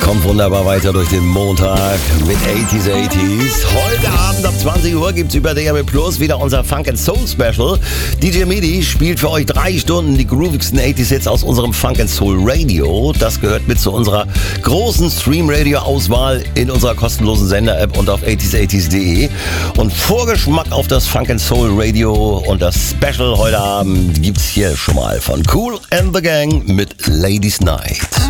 Kommt wunderbar weiter durch den Montag mit 80s. Heute Abend ab 20 Uhr gibt's über DRB Plus wieder unser Funk & Soul Special. DJ Midi spielt für euch 3 Stunden die groovigsten 80s Hits aus unserem Funk & Soul Radio. Das gehört mit zu unserer großen Stream-Radio-Auswahl in unserer kostenlosen Sender-App und auf 80s80s.de. Und Vorgeschmack auf das Funk & Soul Radio und das Special heute Abend gibt's hier schon mal von Kool and the Gang mit Ladies Night.